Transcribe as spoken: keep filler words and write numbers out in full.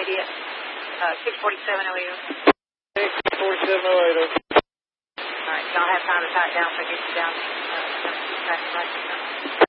immediate. Uh, six forty-seven oh eight. six forty-seven oh eight. All right, y'all have time to tie it down so I get you down. Uh, keep track of right.